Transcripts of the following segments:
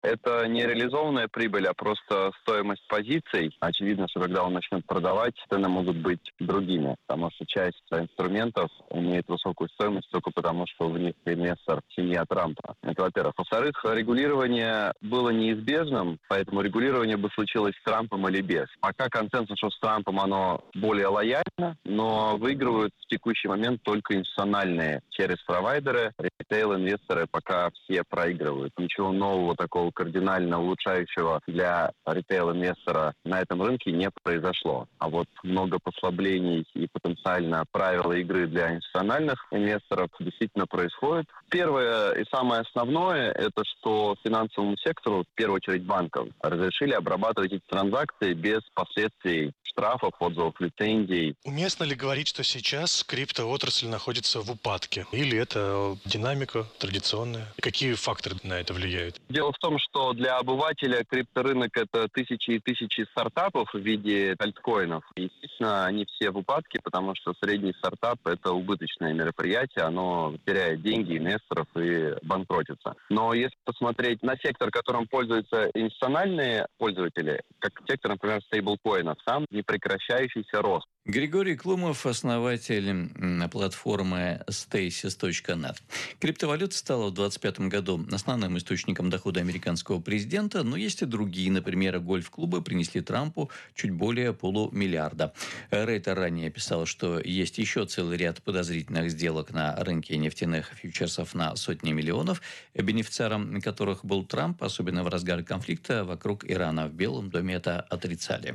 Это не реализованная прибыль, а просто стоимость позиций. Очевидно, что когда он начнет продавать, цены могут быть другими, потому что часть инструментов имеет высокую стоимость только потому, что в них инвестор семья Трампа. Это, во-первых. Во-вторых, регулирование было неизбежным, поэтому регулирование бы случилось с Трампом или без. Пока консенсус, что с Трампом оно более лояльно, но выигрывают в текущий момент только институциональные через провайдеры, ритейл-инвесторы пока все проигрывают. Ничего нового такого кардинально улучшающего для ритейл-инвестора на этом рынке не произошло. А вот много послаблений и потенциально правила игры для институциональных инвесторов действительно происходит. Первое и самое основное – это что финансовому сектору, в первую очередь банкам, разрешили обрабатывать эти транзакции без последствий штрафов, отзывов, лицензий. Уместно ли говорить, что сейчас криптоотрасль находится в упадке? Или это динамика традиционная? Какие факторы на это влияют? Дело в том, что для обывателя крипторынок – это тысячи и тысячи стартапов в виде альткоинов. Естественно, они все в упадке, потому что средний стартап – это убыточное мероприятие, оно теряет деньги инвесторов и банкротится. Но если посмотреть на сектор, которым пользуются институциональные пользователи, как сектор, например, стейблкоинов, там непрекращающийся рост. Григорий Клумов, основатель платформы Stasis.net. Криптовалюта стала в 2025 году основным источником дохода американского президента, но есть и другие. Например, гольф-клубы принесли Трампу чуть более полумиллиарда. Рейтер ранее писал, что есть еще целый ряд подозрительных сделок на рынке нефтяных фьючерсов на сотни миллионов, бенефициаром которых был Трамп, особенно в разгар конфликта вокруг Ирана. В Белом доме это отрицали.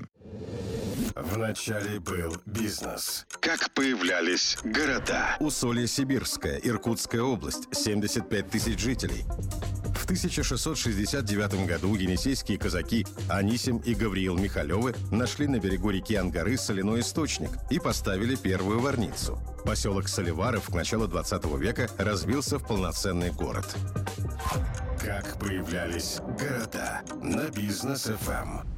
Вначале был бизнес. Как появлялись города? Усолье-Сибирская, Иркутская область, 75 тысяч жителей. В 1669 году енисейские казаки Анисим и Гавриил Михалевы нашли на берегу реки Ангары соляной источник и поставили первую варницу. Поселок Соливаров к началу 20 века развился в полноценный город. Как появлялись города на Бизнес-ФМ.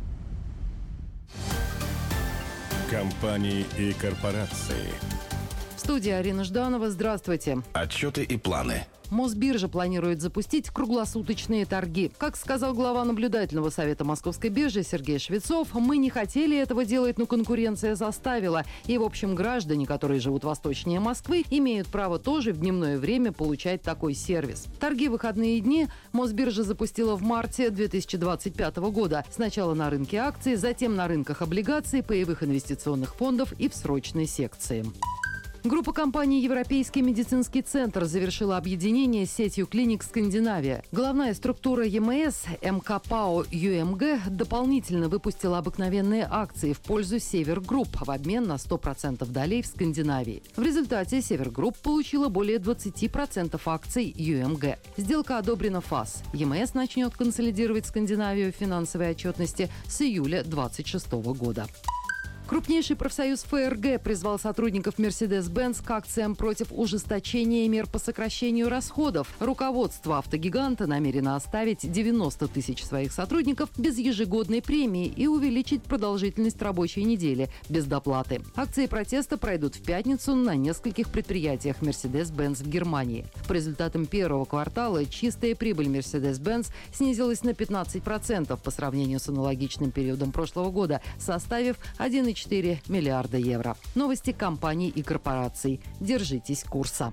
Компании и корпорации. Студия Арина Жданова. Здравствуйте. Отчеты и планы. Мосбиржа планирует запустить круглосуточные торги. Как сказал глава наблюдательного совета Московской биржи Сергей Швецов, мы не хотели этого делать, но конкуренция заставила. И, в общем, граждане, которые живут восточнее Москвы, имеют право тоже в дневное время получать такой сервис. Торги в выходные дни Мосбиржа запустила в марте 2025 года. Сначала на рынке акций, затем на рынках облигаций, паевых инвестиционных фондов и в срочной секции. Группа компаний «Европейский медицинский центр» завершила объединение с сетью клиник «Скандинавия». Главная структура ЕМС МКПАО ЮМГ дополнительно выпустила обыкновенные акции в пользу «Север-Групп» в обмен на 100% долей в Скандинавии. В результате «Север-Групп» получила более 20% акций ЮМГ. Сделка одобрена ФАС. ЕМС начнет консолидировать Скандинавию в финансовой отчетности с июля 2026 года. Крупнейший профсоюз ФРГ призвал сотрудников Mercedes-Benz к акциям против ужесточения мер по сокращению расходов. Руководство автогиганта намерено оставить 90 тысяч своих сотрудников без ежегодной премии и увеличить продолжительность рабочей недели без доплаты. Акции протеста пройдут в пятницу на нескольких предприятиях Mercedes-Benz в Германии. По результатам первого квартала чистая прибыль Mercedes-Benz снизилась на 15% по сравнению с аналогичным периодом прошлого года, составив 1,4 миллиарда евро. Новости компаний и корпораций. Держитесь курса.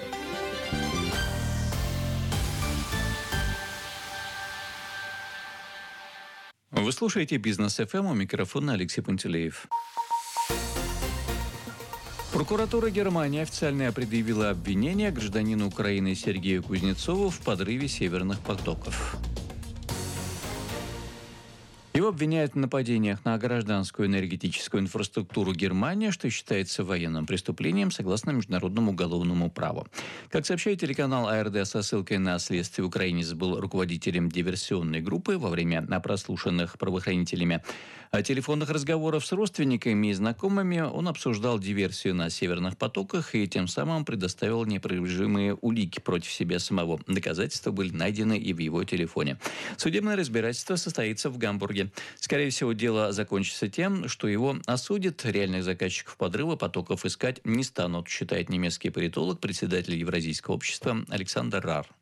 Вы слушаете «Бизнес-ФМ», у микрофона Алексей Пантелеев. Прокуратура Германии официально предъявила обвинение гражданину Украины Сергею Кузнецову в подрыве северных потоков. Его обвиняют в нападениях на гражданскую энергетическую инфраструктуру Германии, что считается военным преступлением согласно международному уголовному праву. Как сообщает телеканал АРД со ссылкой на следствие, украинец был руководителем диверсионной группы. Во время прослушанных правоохранителями телефонных разговоров с родственниками и знакомыми он обсуждал диверсию на северных потоках и тем самым предоставил неопровержимые улики против себя самого. Доказательства были найдены и в его телефоне. Судебное разбирательство состоится в Гамбурге. Скорее всего, дело закончится тем, что его осудят. Реальных заказчиков подрыва потоков искать не станут, считает немецкий политолог, председатель Евразийского общества Александр Рар.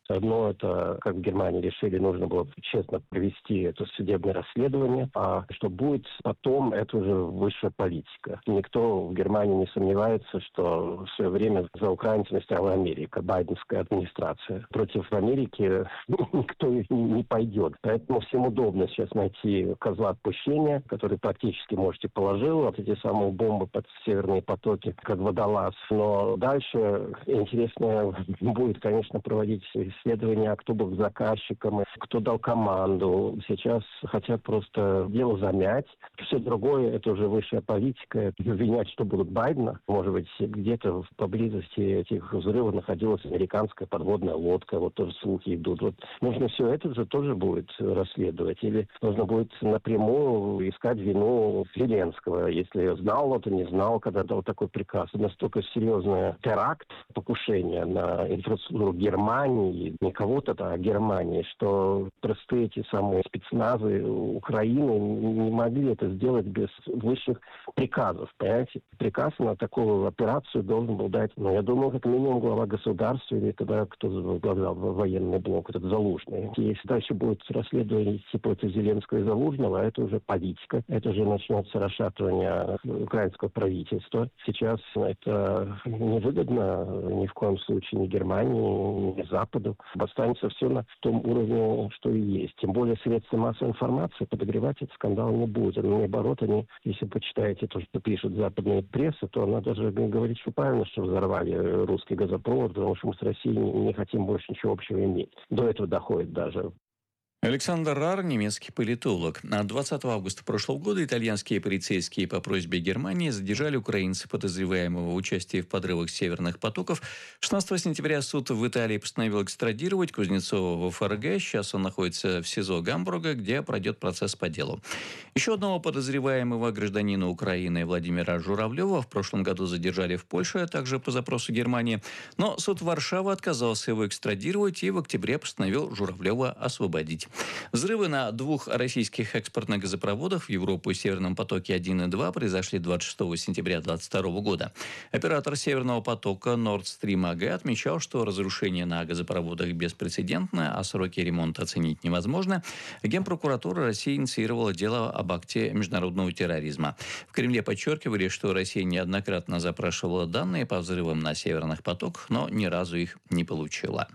Одно это, как в Германии решили, нужно было честно провести это судебное расследование, а что будет потом, это уже высшая политика. Никто в Германии не сомневается, что в свое время за украинцами стояла Америка, байденская администрация. Против Америки никто не пойдет. Поэтому всем удобно сейчас найти козла отпущения, который практически, можете, положил вот эти самые бомбы под северные потоки, как водолаз. Но дальше интересно будет, конечно, проводить исследования, кто был заказчиком, кто дал команду. Сейчас хотят просто дело замять. Все другое, это уже высшая политика. Обвинять, что будут Байдена. Может быть, где-то поблизости этих взрывов находилась американская подводная лодка. Вот тоже слухи идут. Вот нужно все это же тоже будет расследовать. Или нужно будет напрямую искать вину Зеленского. Если знал, то не знал, когда дал такой приказ. Настолько серьезный теракт, покушение на инфраструктуру Германии, не кого-то, а Германии, что простые эти самые спецназы Украины не могли это сделать без высших приказов. Понимаете? Приказ на такую операцию должен был дать, я думаю, как минимум глава государства или тогда кто возглавлял военный блок, этот Залужный. Если дальше будет расследование против Зеленского и Залужного, это уже политика. Это уже начнется расшатывание украинского правительства. Сейчас это невыгодно ни в коем случае ни Германии, ни Западу. Останется все на том уровне, что и есть. Тем более средства массовой информации подогревать этот скандал не будет. Но наоборот, они, если почитаете то, что пишет западная пресса, то она даже говорит, что правильно, что взорвали русский газопровод, потому что мы с Россией не хотим больше ничего общего иметь. До этого доходит даже. Александр Рар, немецкий политолог. 20 августа прошлого года итальянские полицейские по просьбе Германии задержали украинца, подозреваемого в участии в подрывах северных потоков. 16 сентября суд в Италии постановил экстрадировать Кузнецова в ФРГ. Сейчас он находится в СИЗО Гамбурга, где пройдет процесс по делу. Еще одного подозреваемого, гражданина Украины Владимира Журавлева, в прошлом году задержали в Польше, а также по запросу Германии. Но суд Варшавы отказался его экстрадировать и в октябре постановил Журавлева освободить. Взрывы на 2 российских экспортных газопроводах в Европу и Северном потоке 1 и 2 произошли 26 сентября 2022 года. Оператор Северного потока Nord Stream AG отмечал, что разрушение на газопроводах беспрецедентное, а сроки ремонта оценить невозможно. Генпрокуратура России инициировала дело об акте международного терроризма. В Кремле подчеркивали, что Россия неоднократно запрашивала данные по взрывам на Северных потоках, но ни разу их не получила.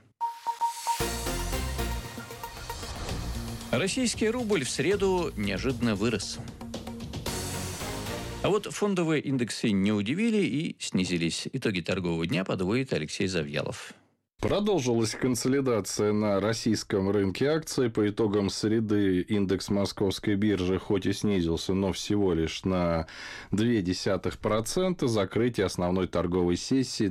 Российский рубль в среду неожиданно вырос. А вот фондовые индексы не удивили и снизились. Итоги торгового дня подводит Алексей Завьялов. Продолжилась консолидация на российском рынке акций. По итогам среды индекс Московской биржи хоть и снизился, но всего лишь на 0,2%. Закрытие основной торговой сессии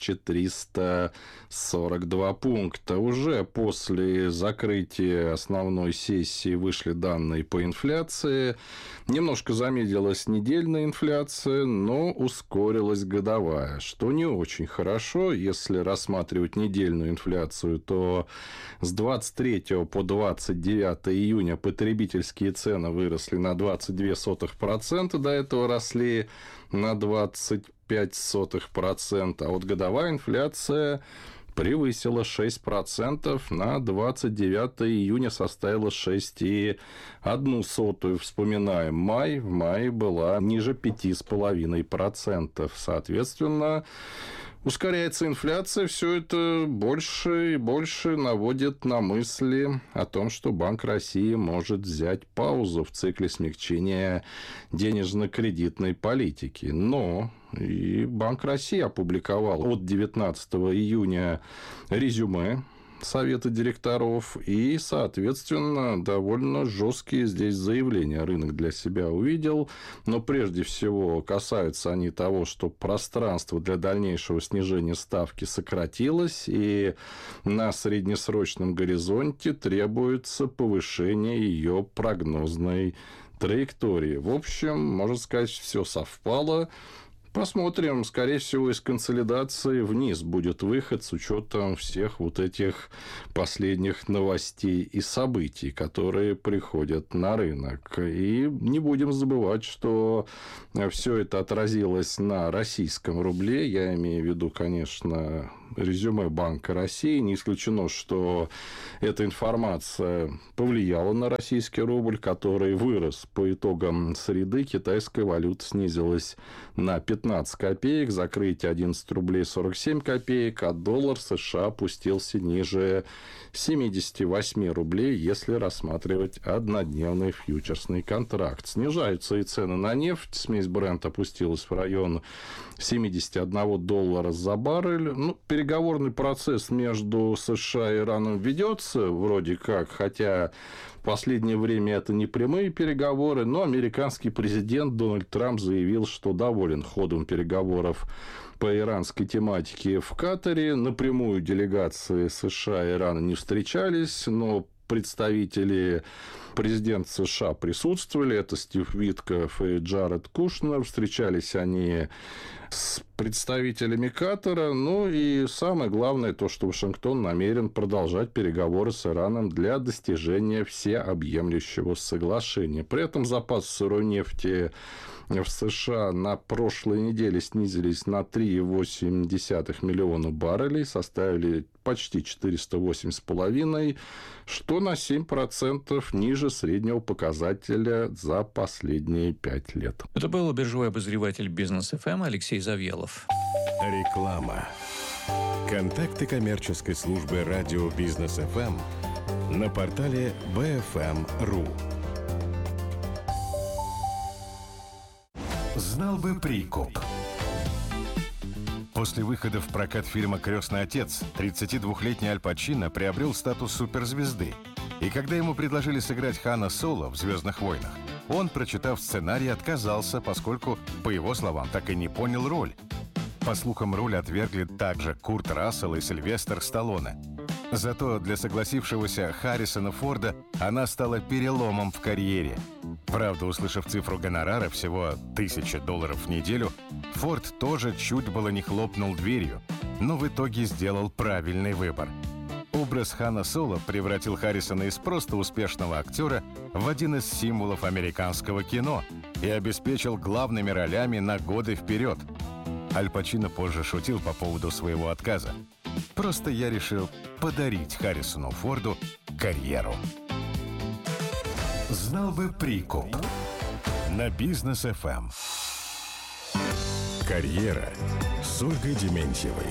2342 пункта. Уже после закрытия основной сессии вышли данные по инфляции. Немножко замедлилась недельная инфляция, но ускорилась годовая, что не очень хорошо. Если рассматривать недельную инфляцию, то с 23 по 29 июня потребительские цены выросли на 0,22%, до этого росли на 0,25%, а вот годовая инфляция превысила 6%, на 29 июня составила 6,1%. Вспоминаем май. В мае была ниже 5,5%. Соответственно, ускоряется инфляция, все это больше и больше наводит на мысли о том, что Банк России может взять паузу в цикле смягчения денежно-кредитной политики. Но и Банк России опубликовал от 19 июня резюме Совета директоров и, соответственно, довольно жесткие здесь заявления рынок для себя увидел. Но прежде всего касаются они того, что пространство для дальнейшего снижения ставки сократилось, и на среднесрочном горизонте требуется повышение ее прогнозной траектории. В общем, можно сказать, все совпало. Посмотрим. Скорее всего, из консолидации вниз будет выход с учетом всех вот этих последних новостей и событий, которые приходят на рынок. И не будем забывать, что все это отразилось на российском рубле. Я имею в виду, конечно, резюме Банка России. Не исключено, что эта информация повлияла на российский рубль, который вырос по итогам среды. Китайская валюта снизилась на 15 копеек, закрытие 11 рублей 47 копеек, а доллар США опустился ниже 78 рублей, если рассматривать однодневный фьючерсный контракт. Снижаются и цены на нефть. Смесь Brent опустилась в район $71 за баррель. Переговорный процесс между США и Ираном ведется вроде как, хотя в последнее время это не прямые переговоры, но американский президент Дональд Трамп заявил, что доволен ходом переговоров по иранской тематике в Катаре. Напрямую делегации США и Ирана не встречались, но представители президента США присутствовали. Это Стив Витков и Джаред Кушнер. Встречались они с представителями Катара. И самое главное, то, что Вашингтон намерен продолжать переговоры с Ираном для достижения всеобъемлющего соглашения. При этом запасы сырой нефти в США на прошлой неделе снизились на 3,8 миллиона баррелей, составили почти 408,5, что на 7% ниже среднего показателя за последние 5 лет. Это был биржевой обозреватель Бизнес ФМ Алексей Завьялов. Реклама. Контакты коммерческой службы радио Бизнес ФМ на портале bfm.ru. Знал бы прикуп. После выхода в прокат фильма «Крестный отец» 32-летний Аль Пачино приобрел статус суперзвезды. И когда ему предложили сыграть Хана Соло в «Звездных войнах», он, прочитав сценарий, отказался, поскольку, по его словам, так и не понял роль. По слухам, роль отвергли также Курт Рассел и Сильвестр Сталлоне. Зато для согласившегося Харрисона Форда она стала переломом в карьере. Правда, услышав цифру гонорара всего $1000 в неделю, Форд тоже чуть было не хлопнул дверью, но в итоге сделал правильный выбор. Образ Хана Соло превратил Харрисона из просто успешного актера в один из символов американского кино и обеспечил главными ролями на годы вперед. Аль Пачино позже шутил по поводу своего отказа. «Просто я решил подарить Харрисону Форду карьеру». Знал бы прикуп. На Бизнес ФМ. Карьера с Ольгой Дементьевой.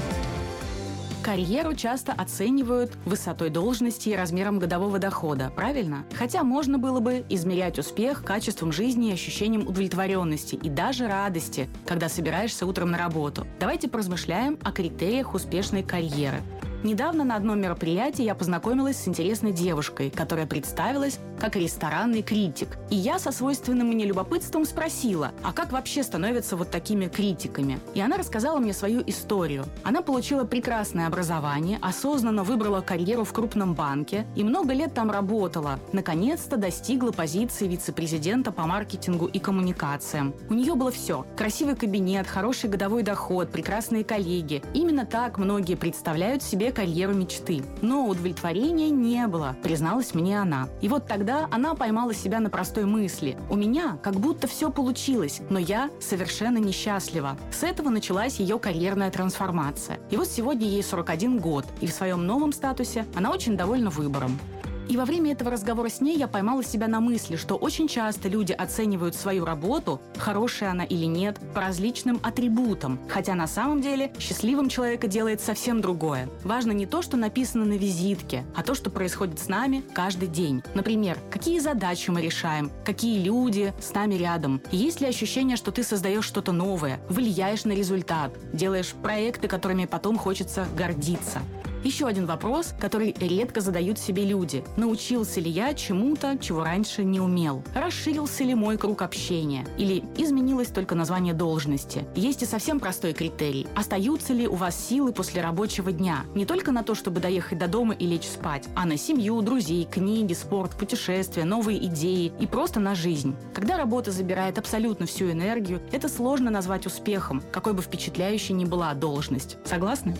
Карьеру часто оценивают высотой должности и размером годового дохода, правильно? Хотя можно было бы измерять успех качеством жизни и ощущением удовлетворенности и даже радости, когда собираешься утром на работу. Давайте поразмышляем о критериях успешной карьеры. Недавно на одном мероприятии я познакомилась с интересной девушкой, которая представилась как ресторанный критик. И я со свойственным мне любопытством спросила, а как вообще становятся вот такими критиками? И она рассказала мне свою историю. Она получила прекрасное образование, осознанно выбрала карьеру в крупном банке и много лет там работала. Наконец-то достигла позиции вице-президента по маркетингу и коммуникациям. У нее было все. Красивый кабинет, хороший годовой доход, прекрасные коллеги. Именно так многие представляют себе карьеру мечты. Но удовлетворения не было, призналась мне она. И вот тогда она поймала себя на простой мысли. У меня как будто все получилось, но я совершенно несчастлива. С этого началась ее карьерная трансформация. И вот сегодня ей 41 год, и в своем новом статусе она очень довольна выбором. И во время этого разговора с ней я поймала себя на мысли, что очень часто люди оценивают свою работу, хорошая она или нет, по различным атрибутам. Хотя на самом деле счастливым человека делает совсем другое. Важно не то, что написано на визитке, а то, что происходит с нами каждый день. Например, какие задачи мы решаем, какие люди с нами рядом. И есть ли ощущение, что ты создаешь что-то новое, влияешь на результат, делаешь проекты, которыми потом хочется гордиться. Еще один вопрос, который редко задают себе люди. Научился ли я чему-то, чего раньше не умел? Расширился ли мой круг общения? Или изменилось только название должности? Есть и совсем простой критерий. Остаются ли у вас силы после рабочего дня? Не только на то, чтобы доехать до дома и лечь спать, а на семью, друзей, книги, спорт, путешествия, новые идеи и просто на жизнь. Когда работа забирает абсолютно всю энергию, это сложно назвать успехом, какой бы впечатляющей ни была должность. Согласны?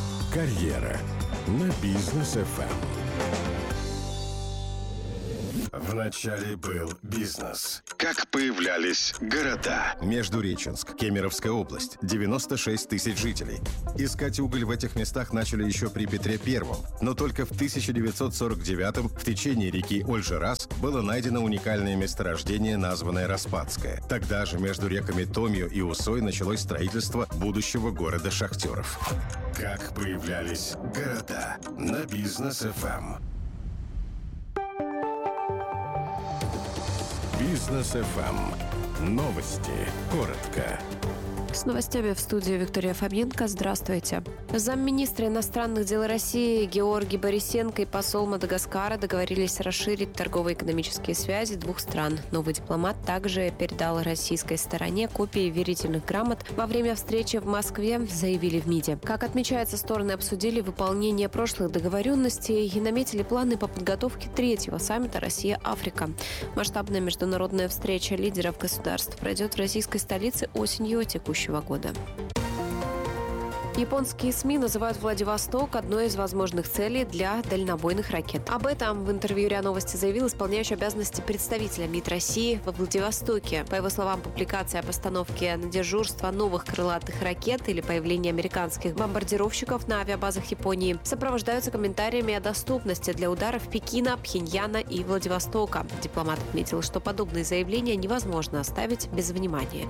Карьера на Бизнес ФМ. Вначале был бизнес. Как появлялись города. Междуреченск, Кемеровская область, 96 тысяч жителей. Искать уголь в этих местах начали еще при Петре Первом, но только в 1949-м в течение реки Ольжерас было найдено уникальное месторождение, названное Распадское. Тогда же между реками Томью и Усой началось строительство будущего города шахтеров. Как появлялись города. На Бизнес ФМ. Бизнес ФМ. Новости. Коротко. С новостями в студии Виктория Фоменко. Здравствуйте. Замминистра иностранных дел России Георгий Борисенко и посол Мадагаскара договорились расширить торгово-экономические связи двух стран. Новый дипломат также передал российской стороне копии верительных грамот во время встречи в Москве, заявили в МИДе. Как отмечается, стороны обсудили выполнение прошлых договоренностей и наметили планы по подготовке третьего саммита «Россия-Африка». Масштабная международная встреча лидеров государств пройдет в российской столице осенью текущего года. Японские СМИ называют Владивосток одной из возможных целей для дальнобойных ракет. Об этом в интервью РИА Новости заявил исполняющий обязанности представителя МИД России во Владивостоке. По его словам, публикация о постановке на дежурство новых крылатых ракет или появление американских бомбардировщиков на авиабазах Японии сопровождаются комментариями о доступности для ударов Пекина, Пхеньяна и Владивостока. Дипломат отметил, что подобные заявления невозможно оставить без внимания.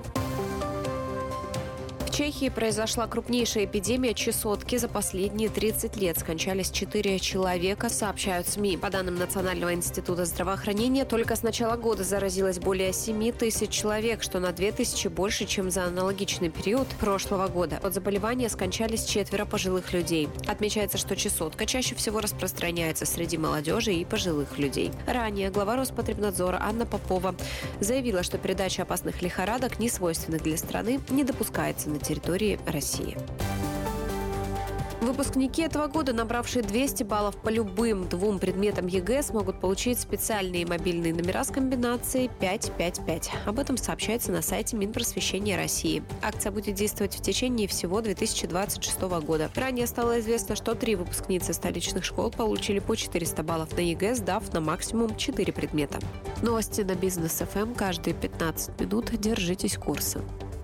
В Чехии произошла крупнейшая эпидемия чесотки за последние 30 лет. Скончались 4 человека, сообщают СМИ. По данным Национального института здравоохранения, только с начала года заразилось более 7 тысяч человек, что на 2 тысячи больше, чем за аналогичный период прошлого года. От заболевания скончались 4 пожилых людей. Отмечается, что чесотка чаще всего распространяется среди молодежи и пожилых людей. Ранее глава Роспотребнадзора Анна Попова заявила, что передача опасных лихорадок, не свойственных для страны, не допускается на территории России. Выпускники этого года, набравшие 200 баллов по любым 2 предметам ЕГЭ, смогут получить специальные мобильные номера с комбинацией 555. Об этом сообщается на сайте Минпросвещения России. Акция будет действовать в течение всего 2026 года. Ранее стало известно, что 3 выпускницы столичных школ получили по 400 баллов на ЕГЭ, сдав на максимум 4 предмета. Новости на Бизнес ФМ каждые 15 минут. Держитесь курса.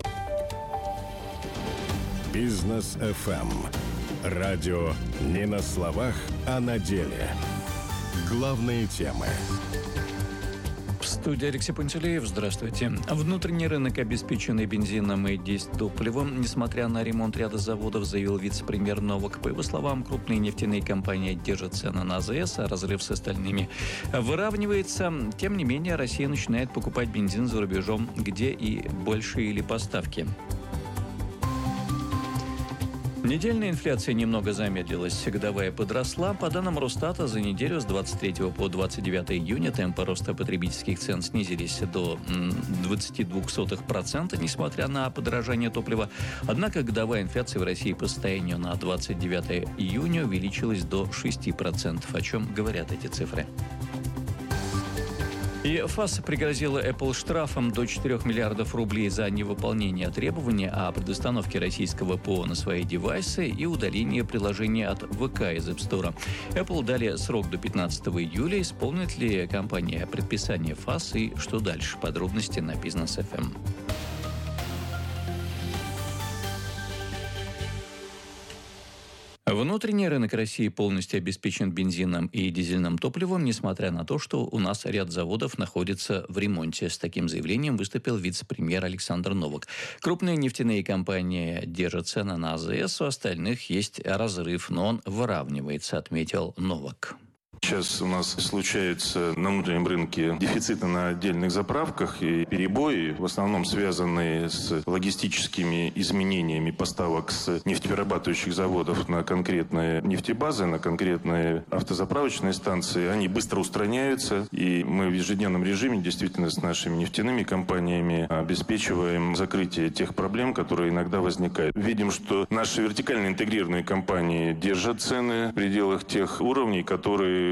Бизнес ФМ. Радио не на словах, а на деле. Главные темы. В студии Алексей Пантелеев. Здравствуйте. Внутренний рынок, обеспеченный бензином и дизтопливом, несмотря на ремонт ряда заводов, заявил вице-премьер Новак. По его словам, крупные нефтяные компании держат цены на АЗС, а разрыв с остальными выравнивается. Тем не менее, Россия начинает покупать бензин за рубежом, где и большие ли поставки. Недельная инфляция немного замедлилась, годовая подросла. По данным Росстата, за неделю с 23 по 29 июня темпы роста потребительских цен снизились до 0,22%, несмотря на подорожание топлива. Однако годовая инфляция в России по состоянию на 29 июня увеличилась до 6%. О чем говорят эти цифры? И ФАС пригрозила Apple штрафом до 4 миллиардов рублей за невыполнение требования о предустановке российского ПО на свои девайсы и удаление приложения от ВК из App Store. Apple дали срок до 15 июля. Исполнит ли компания предписание ФАС и что дальше? Подробности на Бизнес ФМ. Внутренний рынок России полностью обеспечен бензином и дизельным топливом, несмотря на то, что у нас ряд заводов находится в ремонте. С таким заявлением выступил вице-премьер Александр Новак. Крупные нефтяные компании держат цены на АЗС, у остальных есть разрыв, но он выравнивается, отметил Новак. Сейчас у нас случаются на внутреннем рынке дефициты на отдельных заправках и перебои, в основном связанные с логистическими изменениями поставок с нефтеперерабатывающих заводов на конкретные нефтебазы, на конкретные автозаправочные станции. Они быстро устраняются, и мы в ежедневном режиме действительно с нашими нефтяными компаниями обеспечиваем закрытие тех проблем, которые иногда возникают. Видим, что наши вертикально интегрированные компании держат цены в пределах тех уровней, которые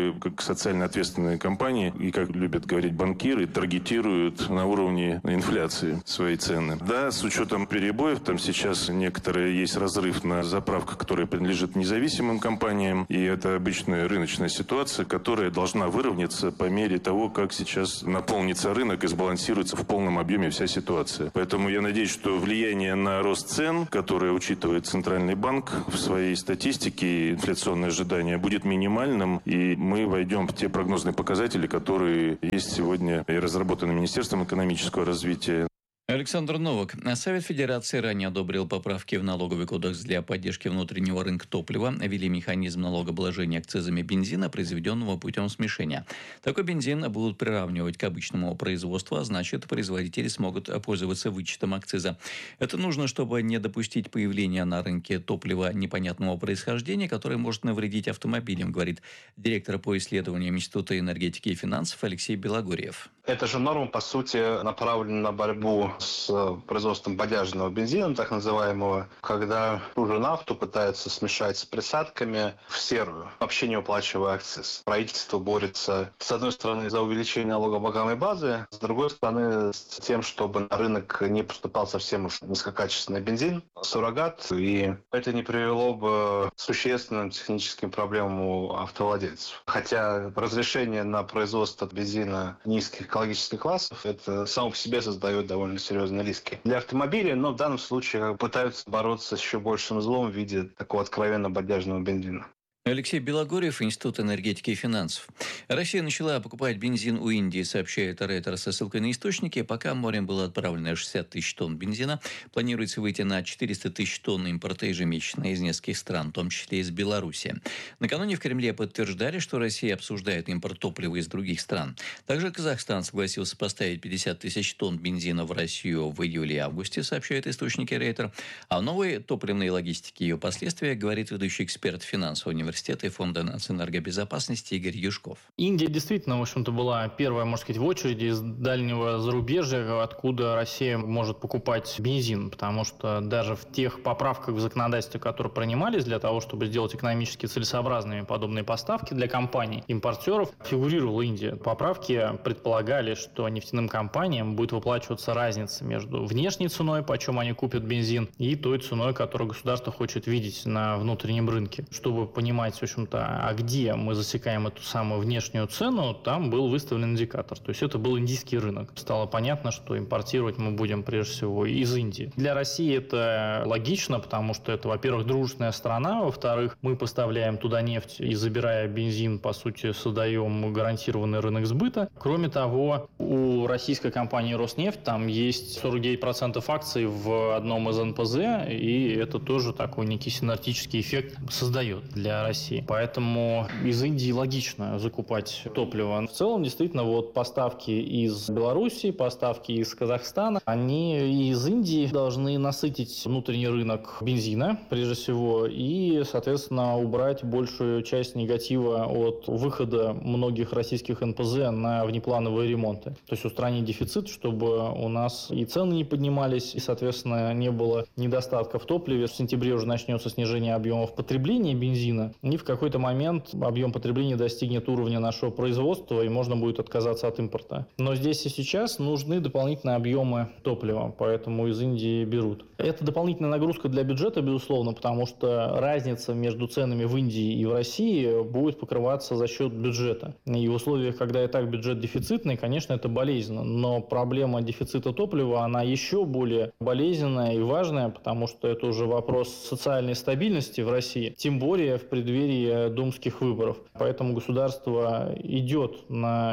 которые, как социально ответственные компании, и, как любят говорить банкиры, таргетируют на уровне инфляции свои цены. Да, с учетом перебоев, там сейчас некоторые есть разрыв на заправках, которые принадлежат независимым компаниям, и это обычная рыночная ситуация, которая должна выровняться по мере того, как сейчас наполнится рынок и сбалансируется в полном объеме вся ситуация. Поэтому я надеюсь, что влияние на рост цен, которое учитывает Центральный банк в своей статистике, инфляционное ожидание будет минимальным, и мы войдем в те прогнозные показатели, которые есть сегодня и разработаны Министерством экономического развития. Александр Новак. Совет Федерации ранее одобрил поправки в налоговый кодекс для поддержки внутреннего рынка топлива, ввели механизм налогообложения акцизами бензина, произведенного путем смешения. Такой бензин будут приравнивать к обычному производству, а значит, производители смогут пользоваться вычетом акциза. Это нужно, чтобы не допустить появления на рынке топлива непонятного происхождения, которое может навредить автомобилям, говорит директор по исследованиям Института энергетики и финансов Алексей Белогорьев. Эта же норма, по сути, направлена на борьбу с производством бодяжного бензина, так называемого, когда ту же нафту пытаются смешать с присадками в серую, вообще не уплачивая акциз. Правительство борется, с одной стороны, за увеличение налогооблагаемой базы, с другой стороны, с тем, чтобы на рынок не поступал совсем уж низкокачественный бензин, суррогат, и это не привело бы к существенным техническим проблемам у автовладельцев. Хотя разрешение на производство бензина низких экологических классов, это само по себе создает довольно серьезные риски для автомобиля, но в данном случае пытаются бороться с еще большим злом в виде такого откровенно бодяжного бензина. Алексей Белогорьев, Институт энергетики и финансов. Россия начала покупать бензин у Индии, сообщает Рейтер со ссылкой на источники. Пока морем было отправлено 60 тысяч тонн бензина. Планируется выйти на 400 тысяч тонн импорта ежемесячно из нескольких стран, в том числе из Беларуси. Накануне в Кремле подтверждали, что Россия обсуждает импорт топлива из других стран. Также Казахстан согласился поставить 50 тысяч тонн бензина в Россию в июле и августе, сообщают источники Рейтер. О новой топливной логистике и ее последствиях говорит ведущий эксперт финансового университета и Фонда нацэнергобезопасности Игорь Юшков. Индия действительно, в общем-то, была первая, можно сказать, в очереди из дальнего зарубежья, откуда Россия может покупать бензин, потому что даже в тех поправках в законодательстве, которые принимались для того, чтобы сделать экономически целесообразными подобные поставки для компаний, импортеров, фигурировала Индия. Поправки предполагали, что нефтяным компаниям будет выплачиваться разница между внешней ценой, почем они купят бензин, и той ценой, которую государство хочет видеть на внутреннем рынке. Чтобы понимать, в общем-то, а где мы засекаем эту самую внешнюю цену, там был выставлен индикатор. То есть это был индийский рынок. Стало понятно, что импортировать мы будем прежде всего из Индии. Для России это логично, потому что это, во-первых, дружественная страна, во-вторых, мы поставляем туда нефть и, забирая бензин, по сути, создаем гарантированный рынок сбыта. Кроме того, у российской компании «Роснефть» там есть 49% акций в одном из НПЗ, и это тоже такой некий синергетический эффект создает для России. Поэтому из Индии логично закупать топливо. В целом, действительно, вот поставки из Беларуси, поставки из Казахстана, они из Индии должны насытить внутренний рынок бензина, прежде всего, и, соответственно, убрать большую часть негатива от выхода многих российских НПЗ на внеплановые ремонты. То есть устранить дефицит, чтобы у нас и цены не поднимались, и, соответственно, не было недостатка в топливе. В сентябре уже начнется снижение объемов потребления бензина, и в какой-то момент объем потребления достигнет уровня нашего производства, и можно будет отказаться от импорта. Но здесь и сейчас нужны дополнительные объемы топлива, поэтому из Индии берут. Это дополнительная нагрузка для бюджета, безусловно, потому что разница между ценами в Индии и в России будет покрываться за счет бюджета. И в условиях, когда и так бюджет дефицитный, конечно, это болезненно. Но проблема дефицита топлива, она еще более болезненная и важная, потому что это уже вопрос социальной стабильности в России, тем более в преддверии думских выборов. Поэтому государство идет на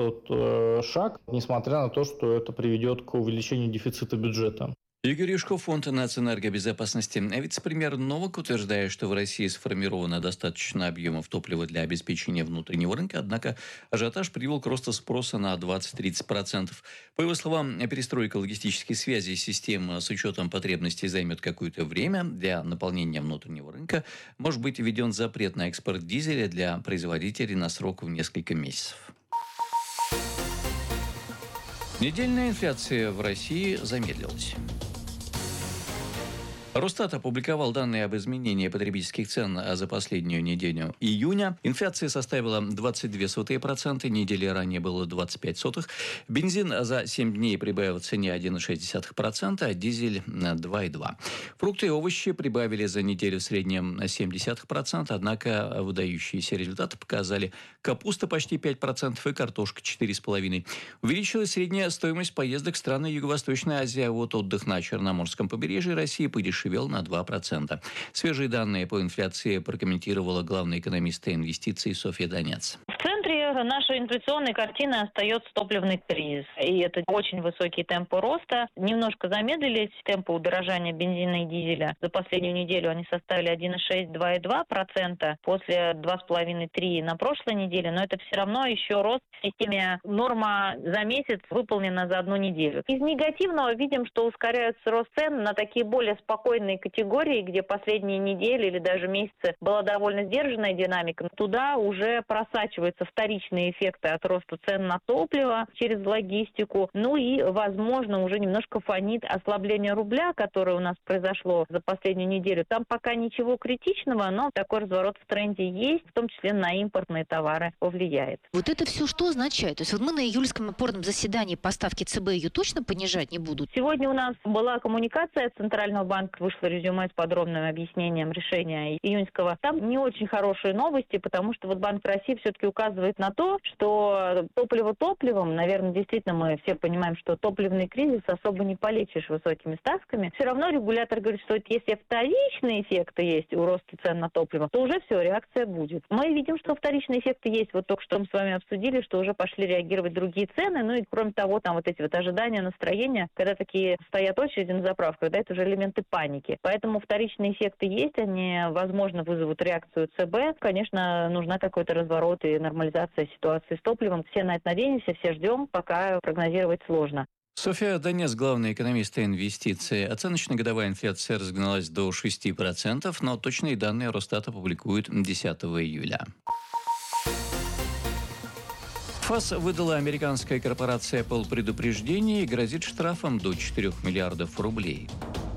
этот шаг, несмотря на то, что это приведет к увеличению дефицита бюджета. Игорь Юшков, Фонд нацэнергобезопасности. Вице-премьер Новак утверждает, что в России сформировано достаточно объемов топлива для обеспечения внутреннего рынка, однако ажиотаж привел к росту спроса на 20-30%. По его словам, перестройка логистической связи системы с учетом потребностей займет какое-то время. Для наполнения внутреннего рынка может быть введен запрет на экспорт дизеля для производителей на срок в несколько месяцев. Недельная инфляция в России замедлилась. Росстат опубликовал данные об изменении потребительских цен за последнюю неделю июня. Инфляция составила 22%, недели ранее было 25%. Бензин за 7 дней прибавил в цене 1,6%, а дизель 2,2%. Фрукты и овощи прибавили за неделю в среднем 0,7%, однако выдающиеся результаты показали капуста почти 5% и картошка 4,5%. Увеличилась средняя стоимость поездок в страны Юго-Восточной Азии, а вот отдых на Черноморском побережье России подешевел на 2%. Свежие данные по инфляции прокомментировала главный экономист инвестиций Софья Донец. В центре нашей инфляционной картины остается топливный кризис. И это очень высокие темпы роста. Немножко замедлились темпы удорожания бензина и дизеля. За последнюю неделю они составили 1,6-2,2%. После 2,5-3% на прошлой неделе. Но это все равно еще рост в системе. Норма за месяц выполнена за одну неделю. Из негативного видим, что ускоряется рост цен на такие более спокойные категории, где последние недели или даже месяцы была довольно сдержанная динамика. Туда уже просачиваются вторичные эффекты от роста цен на топливо через логистику. Ну и, возможно, уже немножко фонит ослабление рубля, которое у нас произошло за последнюю неделю. Там пока ничего критичного, но такой разворот в тренде есть, в том числе на импортные товары повлияет. Вот это все что означает? То есть вот мы на июльском опорном заседании по ставке ЦБ ее точно понижать не будут? Сегодня у нас была коммуникация Центрального банка, вышло резюме с подробным объяснением решения июньского. Там не очень хорошие новости, потому что вот Банк России все-таки указывает на то, что топливо топливом, наверное, действительно мы все понимаем, что топливный кризис особо не полечишь высокими ставками. Все равно регулятор говорит, что если вторичные эффекты есть у роста цен на топливо, то уже все, реакция будет. Мы видим, что вторичные эффекты есть. Вот только что мы с вами обсудили, что уже пошли реагировать другие цены. Ну и кроме того, там вот эти вот ожидания, настроения, когда такие стоят очереди на заправках, да, это уже элементы паники. Поэтому вторичные эффекты есть, они, возможно, вызовут реакцию ЦБ. Конечно, нужна какой-то разворот и нормализация ситуации с топливом. Все на это надеемся, все ждем, пока прогнозировать сложно. Софья Донец, главный экономист инвестиций. Оценочная годовая инфляция разгналась до 6%, но точные данные Росстата публикуют 10 июля. ФАС выдала американская корпорация Apple предупреждение и грозит штрафом до 4 миллиардов рублей.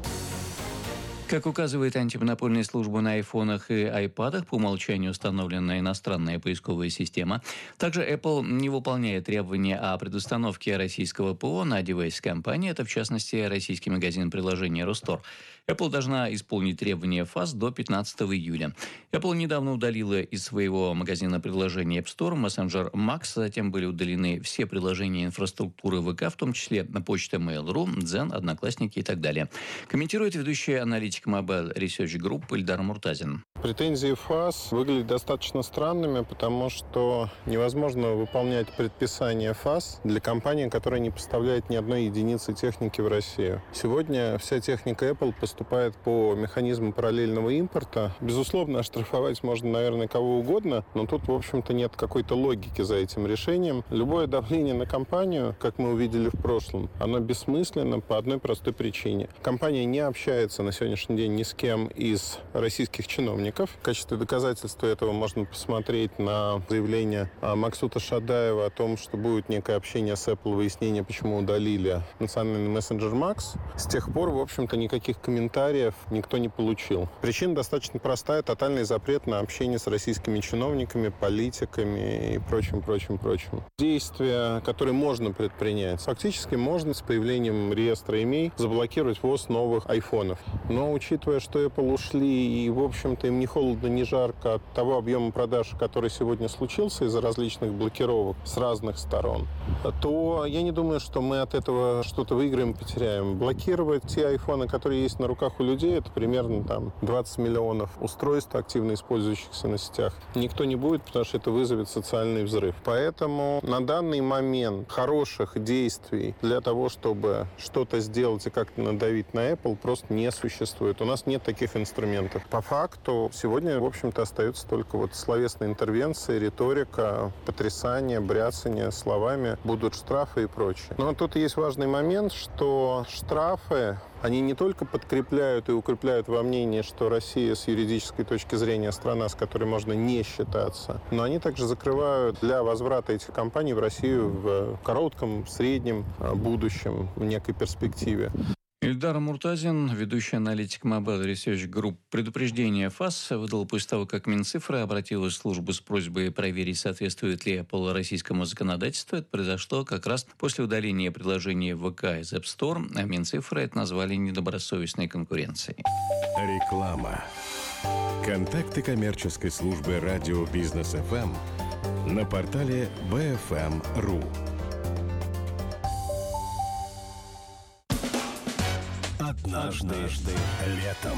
Как указывает антимонопольная служба, на айфонах и айпадах по умолчанию установлена иностранная поисковая система. Также Apple не выполняет требования о предустановке российского ПО на девайс компании. Это, в частности, российский магазин приложения Ростор. Apple должна исполнить требования ФАС до 15 июля. Apple недавно удалила из своего магазина приложения App Store мессенджер Max. Затем были удалены все приложения инфраструктуры ВК, в том числе почта Mail.ru, Дзен, Одноклассники и так далее. Комментирует ведущий аналитик Mobile Research Group Ильдар Муртазин. Претензии ФАС выглядят достаточно странными, потому что невозможно выполнять предписания ФАС для компании, которая не поставляет ни одной единицы техники в Россию. Сегодня вся техника Apple поступает по механизму параллельного импорта. Безусловно, оштрафовать можно, наверное, кого угодно, но тут, в общем-то, нет какой-то логики за этим решением. Любое давление на компанию, как мы увидели в прошлом, оно бессмысленно по одной простой причине. Компания не общается на сегодняшний день ни с кем из российских чиновников. В качестве доказательства этого можно посмотреть на заявление Максута Шадаева о том, что будет некое общение с Apple, выяснение, почему удалили национальный мессенджер Max. С тех пор, в общем-то, никаких комментариев никто не получил. Причина достаточно простая. Тотальный запрет на общение с российскими чиновниками, политиками и прочим. Действия, которые можно предпринять, фактически можно с появлением реестра имей заблокировать ввоз новых айфонов. Но учитывая, что Apple ушли и, в общем-то, им ни холодно, ни жарко от того объема продаж, который сегодня случился из-за различных блокировок с разных сторон, то я не думаю, что мы от этого что-то выиграем, потеряем. Блокировать те айфоны, которые есть на руках у людей, это примерно 20 миллионов устройств, активно использующихся на сетях. Никто не будет, потому что это вызовет социальный взрыв. Поэтому на данный момент хороших действий для того, чтобы что-то сделать и как-то надавить на Apple, просто не существует. У нас нет таких инструментов. По факту сегодня, в общем-то, остаются только словесные интервенции, риторика, потрясание, бряцание словами, будут штрафы и прочее. Но тут есть важный момент, что штрафы, они не только подкрепляют и укрепляют во мнении, что Россия с юридической точки зрения страна, с которой можно не считаться, но они также закрывают для возврата этих компаний в Россию в коротком, среднем будущем, в некой перспективе. Ильдар Муртазин, ведущий аналитик Mobile Research Group. Предупреждение ФАС выдал после того, как Минцифра обратилась в службу с просьбой проверить, соответствует ли Apple российскому законодательству. Это произошло как раз после удаления приложения ВК из App Store, а Минцифра это назвали недобросовестной конкуренцией. Реклама. Контакты коммерческой службы радио Бизнес ФМ на портале bfm.ru. Однажды летом.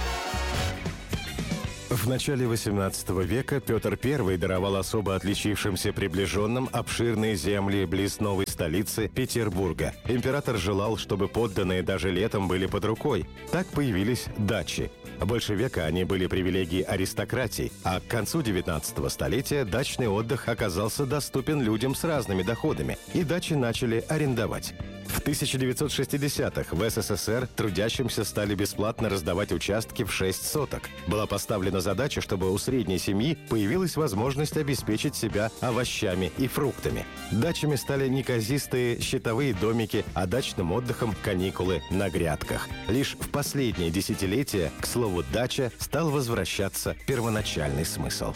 В начале XVIII века Петр I даровал особо отличившимся приближенным обширные земли близ новой столицы Петербурга. Император желал, чтобы подданные даже летом были под рукой. Так появились дачи. Больше века они были привилегией аристократии, а к концу 19 столетия дачный отдых оказался доступен людям с разными доходами, и дачи начали арендовать. В 1960-х в СССР трудящимся стали бесплатно раздавать участки в 6 соток. Была поставлена задача, чтобы у средней семьи появилась возможность обеспечить себя овощами и фруктами. Дачами стали неказистые щитовые домики, а дачным отдыхом – каникулы на грядках. Лишь в последние десятилетия, к слову, дача стал возвращаться первоначальный смысл.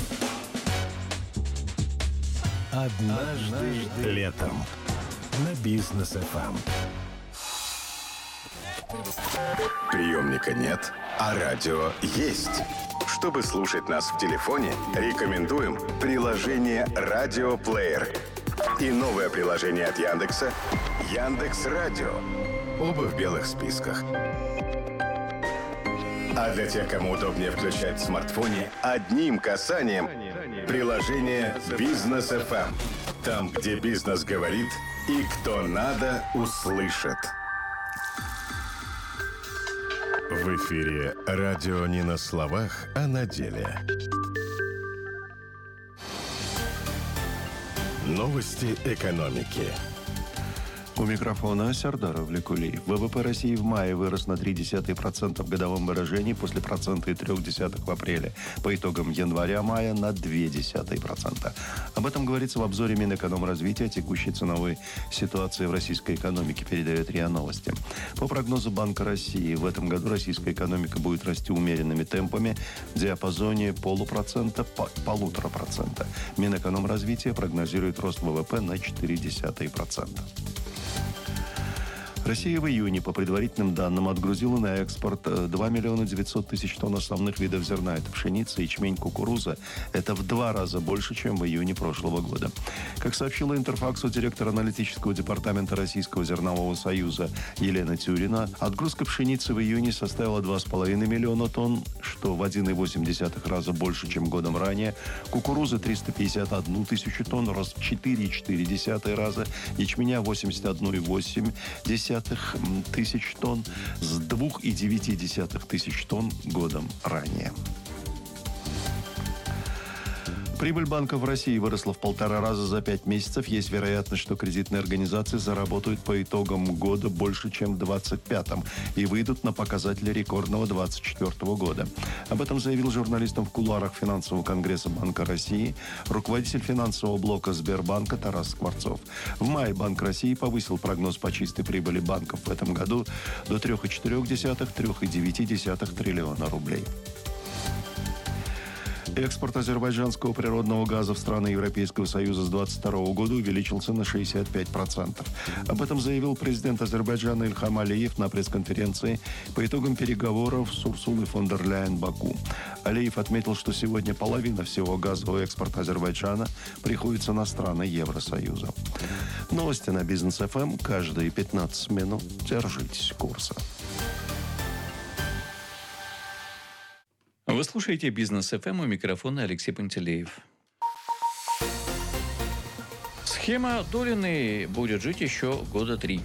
Однажды летом. На Бизнес ФМ. Приемника нет, а радио есть. Чтобы слушать нас в телефоне, рекомендуем приложение «Радиоплеер» и новое приложение от Яндекса «Яндекс.Радио». Оба в белых списках. А для тех, кому удобнее включать в смартфоне, одним касанием приложение «Бизнес ФМ». Там, где бизнес говорит, и кто надо, услышит. В эфире радио не на словах, а на деле. Новости экономики. У микрофона Сардар Авлекулиев. ВВП России в мае вырос на 0,3% в годовом выражении после 1,3% в апреле. По итогам января-мая на 0,2%. Об этом говорится в обзоре Минэкономразвития о текущей ценовой ситуации в российской экономике, передает РИА Новости. По прогнозу Банка России, в этом году российская экономика будет расти умеренными темпами в диапазоне 0,5–1,5%. Минэкономразвития прогнозирует рост ВВП на 0,4%. Россия в июне, по предварительным данным, отгрузила на экспорт 2 900 000 тонн основных видов зерна. Это пшеница, ячмень, кукуруза. Это в 2 раза больше, чем в июне прошлого года. Как сообщила Интерфаксу директор аналитического департамента Российского зернового союза Елена Тюрина, отгрузка пшеницы в июне составила 2,5 миллиона тонн, что в 1,8 раза больше, чем годом ранее. Кукурузы 351 000 тонн, рост в 4,4 раза. Ячменя 81,8 тысяч тонн с 2,9 тысяч тонн годом ранее. Прибыль банков в России выросла в 1,5 раза за 5 месяцев. Есть вероятность, что кредитные организации заработают по итогам года больше, чем в 2025-м и выйдут на показатели рекордного 2024 года. Об этом заявил журналистам в кулуарах финансового конгресса Банка России руководитель финансового блока Сбербанка Тарас Скворцов. В мае Банк России повысил прогноз по чистой прибыли банков в этом году до 3,4–3,9 триллиона рублей. Экспорт азербайджанского природного газа в страны Европейского Союза с 2022 года увеличился на 65%. Об этом заявил президент Азербайджана Ильхам Алиев на пресс-конференции по итогам переговоров с Урсулой фон дер Ляйен в Баку. Алиев отметил, что сегодня половина всего газового экспорта Азербайджана приходится на страны Евросоюза. Новости на Бизнес ФМ каждые 15 минут. Держитесь курса. Вы слушаете «Бизнес ФМ», у микрофона Алексей Пантелеев. Схема Долиной будет жить еще года 3.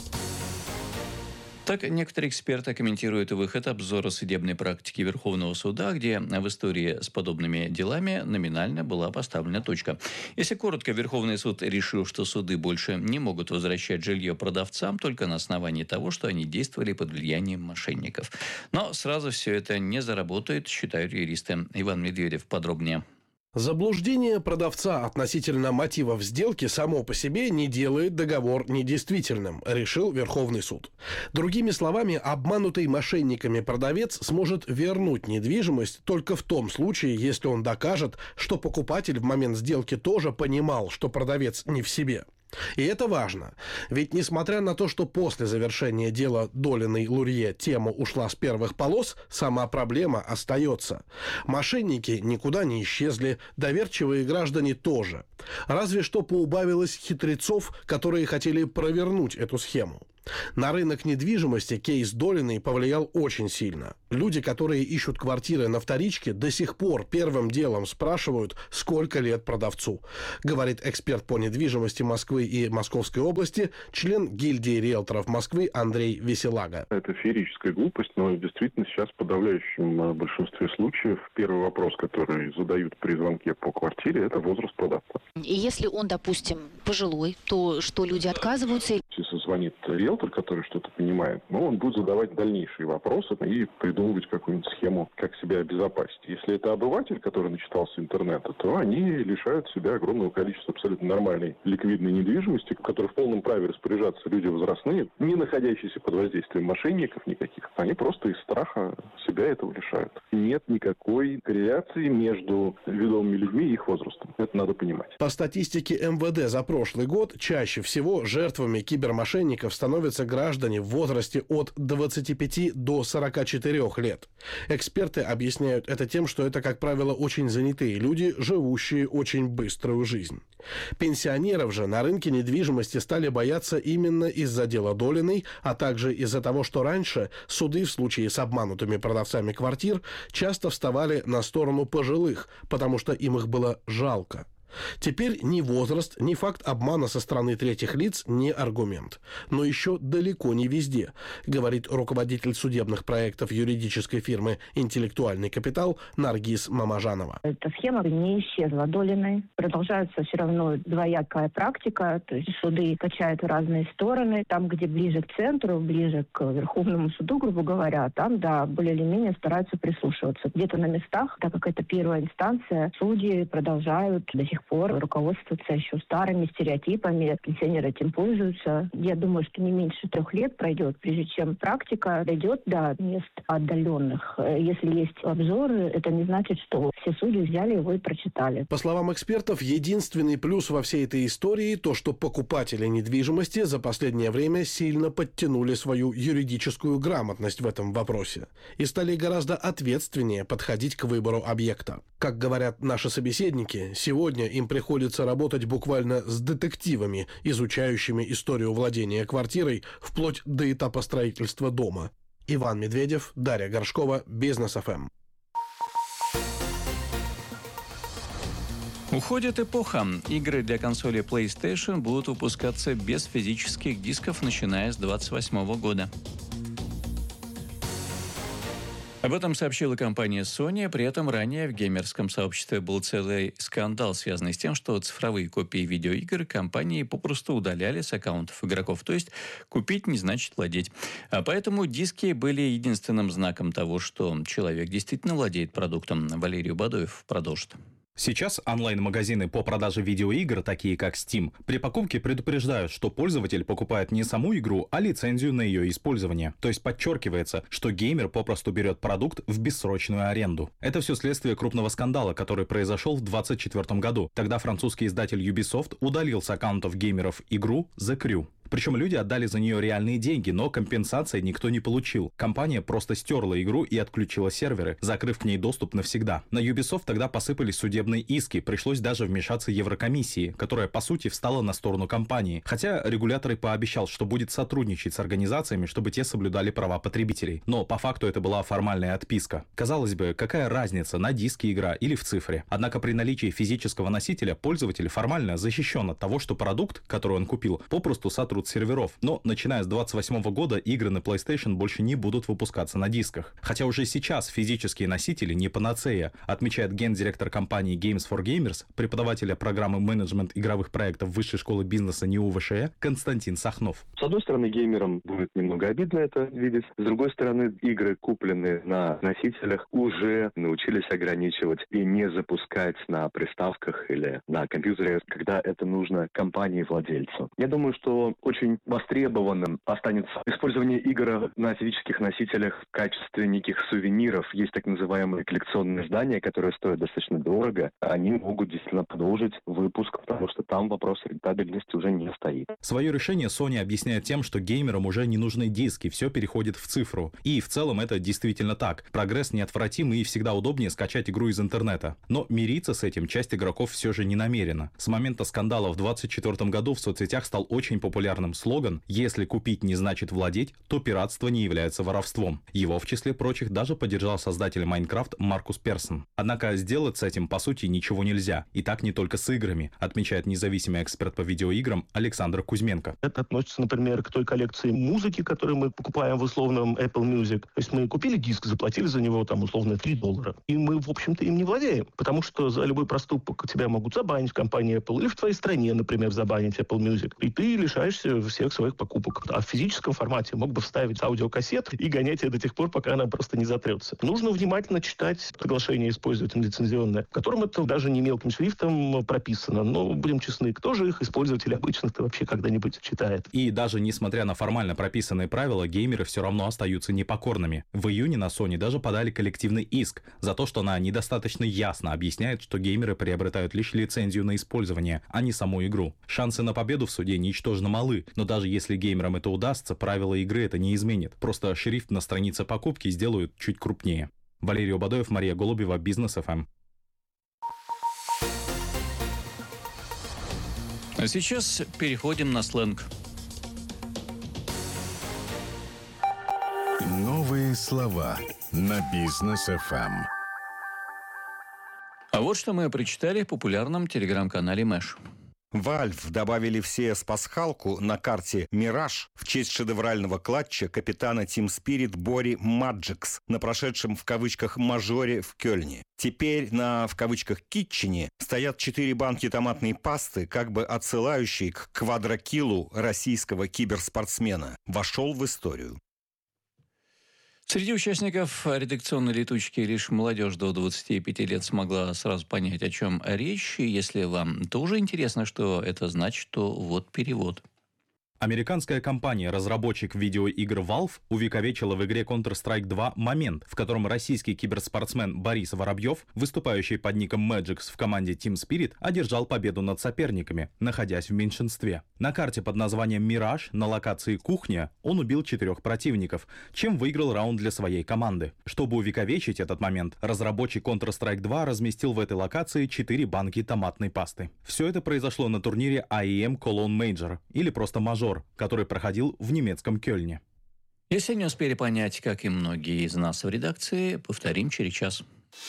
Так, некоторые эксперты комментируют выход обзора судебной практики Верховного суда, где в истории с подобными делами номинально была поставлена точка. Если коротко, Верховный суд решил, что суды больше не могут возвращать жилье продавцам только на основании того, что они действовали под влиянием мошенников. Но сразу все это не заработает, считают юристы. Иван Медведев подробнее. Заблуждение продавца относительно мотивов сделки само по себе не делает договор недействительным, решил Верховный суд. Другими словами, обманутый мошенниками продавец сможет вернуть недвижимость только в том случае, если он докажет, что покупатель в момент сделки тоже понимал, что продавец не в себе. И это важно, ведь несмотря на то, что после завершения дела Долиной-Лурье тема ушла с первых полос, сама проблема остается. Мошенники никуда не исчезли, доверчивые граждане тоже. Разве что поубавилось хитрецов, которые хотели провернуть эту схему. На рынок недвижимости кейс Долиной повлиял очень сильно. Люди, которые ищут квартиры на вторичке, до сих пор первым делом спрашивают, сколько лет продавцу, говорит эксперт по недвижимости Москвы и Московской области, член гильдии риэлторов Москвы Андрей Веселага. Это феерическая глупость, но действительно сейчас в подавляющем большинстве случаев первый вопрос, который задают при звонке по квартире, это возраст продавца. И если он, допустим, пожилой, то что, люди отказываются? Если звонит риэлтор, который что-то понимает, он будет задавать дальнейшие вопросы и придумывать какую-нибудь схему, как себя обезопасить. Если это обыватель, который начитался интернета, то они лишают себя огромного количества абсолютно нормальной ликвидной недвижимости, в которой в полном праве распоряжаться люди возрастные, не находящиеся под воздействием мошенников никаких. Они просто из страха себя этого лишают. Нет никакой корреляции между ведомыми людьми и их возрастом. Это надо понимать. По статистике МВД за прошлый год чаще всего жертвами кибермошенников становятся граждане в возрасте от 25 до 44 лет. Эксперты объясняют это тем, что это, как правило, очень занятые люди, живущие очень быструю жизнь. Пенсионеров же на рынке недвижимости стали бояться именно из-за дела Долиной, а также из-за того, что раньше суды в случае с обманутыми продавцами квартир часто вставали на сторону пожилых, потому что им их было жалко. Теперь ни возраст, ни факт обмана со стороны третьих лиц не аргумент. Но еще далеко не везде, говорит руководитель судебных проектов юридической фирмы «Интеллектуальный капитал» Наргиз Мамажанова. Эта схема не исчезла Долиной. Продолжается все равно двоякая практика, то есть суды качают в разные стороны. Там, где ближе к центру, ближе к Верховному суду, грубо говоря, там, да, более или менее стараются прислушиваться. Где-то на местах, так как это первая инстанция, судьи продолжают до сих пор руководствуются еще старыми стереотипами. Пенсионеры этим пользуются. Я думаю, что не меньше 3 лет пройдет, прежде чем практика дойдет до мест отдаленных. Если есть обзоры, это не значит, что все судьи взяли его и прочитали. По словам экспертов, единственный плюс во всей этой истории то, что покупатели недвижимости за последнее время сильно подтянули свою юридическую грамотность в этом вопросе и стали гораздо ответственнее подходить к выбору объекта. Как говорят наши собеседники, сегодня им приходится работать буквально с детективами, изучающими историю владения квартирой вплоть до этапа строительства дома. Иван Медведев, Дарья Горшкова, Бизнес ФМ. Уходит эпоха. Игры для консоли PlayStation будут выпускаться без физических дисков, начиная с 2028 года. Об этом сообщила компания Sony, при этом ранее в геймерском сообществе был целый скандал, связанный с тем, что цифровые копии видеоигр компании попросту удаляли с аккаунтов игроков, то есть купить не значит владеть. А поэтому диски были единственным знаком того, что человек действительно владеет продуктом. Валерий Бадоев продолжит. Сейчас онлайн-магазины по продаже видеоигр, такие как Steam, при покупке предупреждают, что пользователь покупает не саму игру, а лицензию на ее использование. То есть подчеркивается, что геймер попросту берет продукт в бессрочную аренду. Это все следствие крупного скандала, который произошел в 2024 году. Тогда французский издатель Ubisoft удалил с аккаунтов геймеров игру The Crew. Причем люди отдали за нее реальные деньги, но компенсации никто не получил. Компания просто стерла игру и отключила серверы, закрыв к ней доступ навсегда. На Ubisoft тогда посыпались судебные иски, пришлось даже вмешаться Еврокомиссии, которая по сути встала на сторону компании. Хотя регулятор и пообещал, что будет сотрудничать с организациями, чтобы те соблюдали права потребителей. Но по факту это была формальная отписка. Казалось бы, какая разница, на диске игра или в цифре? Однако при наличии физического носителя пользователь формально защищен от того, что продукт, который он купил, попросту сотрудничает труд серверов. Но начиная с 2028 года игры на PlayStation больше не будут выпускаться на дисках. Хотя уже сейчас физические носители не панацея, отмечает гендиректор компании Games for Gamers, преподавателя программы менеджмент игровых проектов Высшей школы бизнеса НИУ ВШЭ Константин Сахнов. С одной стороны, геймерам будет немного обидно это видеть. С другой стороны, игры, купленные на носителях, уже научились ограничивать и не запускать на приставках или на компьютере, когда это нужно компании-владельцу. Я думаю, что очень востребованным останется использование игр на физических носителях в качестве неких сувениров. Есть так называемые коллекционные издания, которые стоят достаточно дорого. Они могут действительно продолжить выпуск, потому что там вопрос рентабельности уже не стоит. Свое решение Sony объясняет тем, что геймерам уже не нужны диски, все переходит в цифру. И в целом это действительно так. Прогресс неотвратим и всегда удобнее скачать игру из интернета. Но мириться с этим часть игроков все же не намерена. С момента скандала в 2024 году в соцсетях стал очень популярным слоган «Если купить не значит владеть, то пиратство не является воровством». Его, в числе прочих, даже поддержал создатель Minecraft Маркус Персон. Однако сделать с этим, по сути, ничего нельзя. И так не только с играми, отмечает независимый эксперт по видеоиграм Александр Кузьменко. Это относится, например, к той коллекции музыки, которую мы покупаем в условном Apple Music. То есть мы купили диск, заплатили за него там условно $3. И мы, в общем-то, им не владеем. Потому что за любой проступок тебя могут забанить в компании Apple или в твоей стране, например, забанить Apple Music. И ты лишаешься всех своих покупок. А в физическом формате мог бы вставить аудиокассету и гонять ее до тех пор, пока она просто не затрется. Нужно внимательно читать приглашение использователя лицензионное, в котором это даже не мелким шрифтом прописано. Но, будем честны, кто же их использователь обычно-то вообще когда-нибудь читает? И даже несмотря на формально прописанные правила, геймеры все равно остаются непокорными. В июне на Sony даже подали коллективный иск за то, что она недостаточно ясно объясняет, что геймеры приобретают лишь лицензию на использование, а не саму игру. Шансы на победу в суде ничтожно малы, но даже если геймерам это удастся, правила игры это не изменит. Просто шрифт на странице покупки сделают чуть крупнее. Валерий Обадоев, Мария Голубева, Бизнес ФМ. А сейчас переходим на сленг. Новые слова на Бизнес ФМ. А вот что мы прочитали в популярном телеграм-канале Мэш. Valve добавили в CS-пасхалку на карте «Мираж» в честь шедеврального клатча капитана Team Spirit Бори Маджикс на прошедшем в кавычках «мажоре» в Кёльне. Теперь на в кавычках «китчене» стоят 4 банки томатной пасты, как бы отсылающие к квадрокилу российского киберспортсмена. Вошел в историю. Среди участников редакционной летучки лишь молодежь до 25 лет смогла сразу понять, о чем речь. И если вам тоже интересно, что это значит, то вот перевод. Американская компания-разработчик видеоигр Valve увековечила в игре Counter-Strike 2 момент, в котором российский киберспортсмен Борис Воробьев, выступающий под ником Magix в команде Team Spirit, одержал победу над соперниками, находясь в меньшинстве. На карте под названием «Мираж» на локации «Кухня» он убил 4 противников, чем выиграл раунд для своей команды. Чтобы увековечить этот момент, разработчик Counter-Strike 2 разместил в этой локации 4 банки томатной пасты. Все это произошло на турнире IEM Cologne Major, или просто «Мажор», который проходил в немецком Кёльне. Если не успели понять, как и многие из нас в редакции, повторим через час.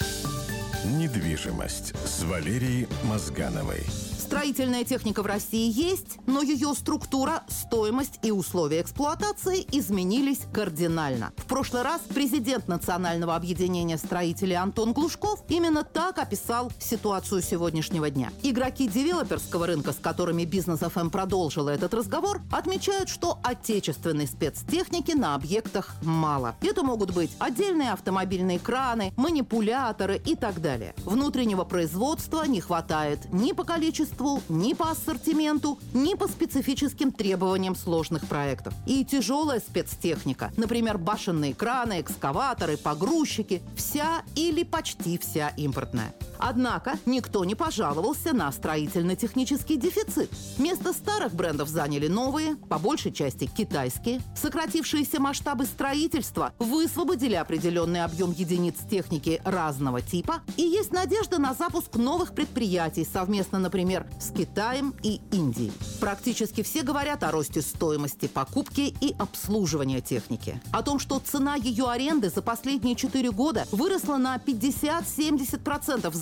Недвижимость с Валерией Мозгановой. Строительная техника в России есть, но ее структура, стоимость и условия эксплуатации изменились кардинально. В прошлый раз президент Национального объединения строителей Антон Глушков именно так описал ситуацию сегодняшнего дня. Игроки девелоперского рынка, с которыми Бизнес ФМ продолжила этот разговор, отмечают, что отечественной спецтехники на объектах мало. Это могут быть отдельные автомобильные краны, манипуляторы и так далее. Внутреннего производства не хватает ни по количеству, ни по ассортименту, ни по специфическим требованиям сложных проектов. И тяжелая спецтехника, например, башенные краны, экскаваторы, погрузчики, вся или почти вся импортная. Однако никто не пожаловался на строительно-технический дефицит. Место старых брендов заняли новые, по большей части китайские. Сократившиеся масштабы строительства высвободили определенный объем единиц техники разного типа, и есть надежда на запуск новых предприятий совместно, например, с Китаем и Индией. Практически все говорят о росте стоимости покупки и обслуживания техники. О том, что цена ее аренды за последние 4 года выросла на 50-70% за